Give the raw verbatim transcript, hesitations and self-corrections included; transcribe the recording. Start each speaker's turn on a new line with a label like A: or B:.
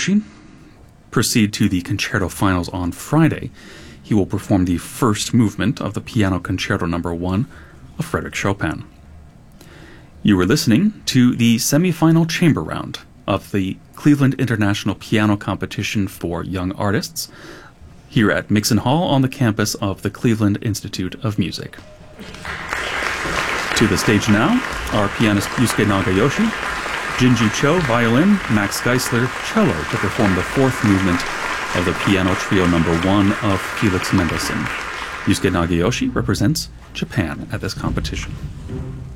A: Nagayoshi proceed to the concerto finals on Friday. He will perform the first movement of the Piano Concerto Number One of Frédéric Chopin. You were listening to the semifinal chamber round of the Cleveland International Piano Competition for Young Artists here at Mixon Hall on the campus of the Cleveland Institute of Music. To the stage now are pianist Yusuke Nagayoshi, Jinju Cho, violin, Max Geisler, cello, to perform the fourth movement of the Piano Trio Number One of Felix Mendelssohn. Yusuke Nagayoshi represents Japan at this competition.